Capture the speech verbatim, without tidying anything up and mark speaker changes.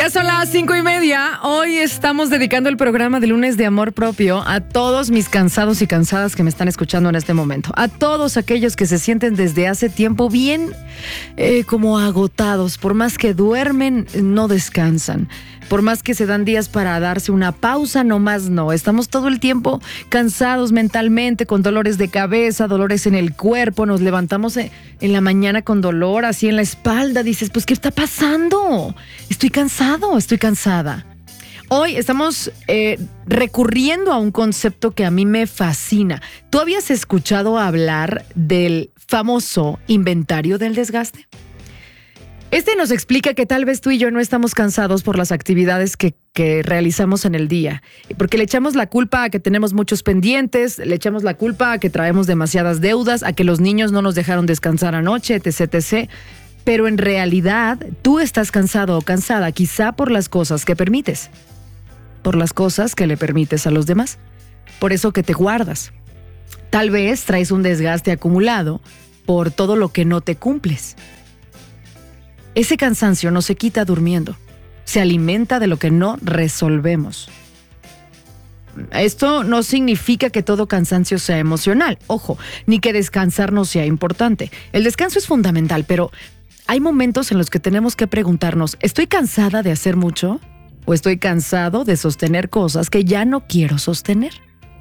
Speaker 1: Ya son las cinco y media. Hoy estamos dedicando el programa de lunes de amor propio a todos mis cansados y cansadas que me están escuchando en este momento. A todos aquellos que se sienten desde hace tiempo bien eh, como agotados. Por más que duermen, no descansan. Por más que se dan días para darse una pausa, no más no. Estamos todo el tiempo cansados mentalmente, con dolores de cabeza, dolores en el cuerpo. Nos levantamos en la mañana con dolor así en la espalda. Dices, pues, ¿qué está pasando? Estoy cansado, estoy cansada. Hoy estamos eh, recurriendo a un concepto que a mí me fascina. ¿Tú habías escuchado hablar del famoso inventario del desgaste? Este nos explica que tal vez tú y yo no estamos cansados por las actividades que, que realizamos en el día, porque le echamos la culpa a que tenemos muchos pendientes, le echamos la culpa a que traemos demasiadas deudas, a que los niños no nos dejaron descansar anoche, etc, etc. Pero en realidad tú estás cansado o cansada quizá por las cosas que permites, por las cosas que le permites a los demás, por eso que te guardas. Tal vez traes un desgaste acumulado por todo lo que no te cumples. Ese cansancio no se quita durmiendo, se alimenta de lo que no resolvemos. Esto no significa que todo cansancio sea emocional, ojo, ni que descansar no sea importante. El descanso es fundamental, pero hay momentos en los que tenemos que preguntarnos, ¿estoy cansada de hacer mucho? ¿O estoy cansado de sostener cosas que ya no quiero sostener?